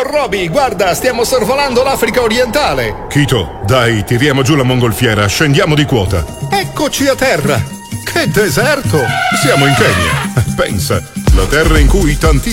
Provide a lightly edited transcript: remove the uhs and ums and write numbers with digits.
Roby, guarda, stiamo sorvolando l'Africa orientale. Kito, dai, tiriamo giù la mongolfiera, scendiamo di quota. Eccoci a terra. Che deserto! Siamo in Kenya. Pensa, la terra in cui tantissimi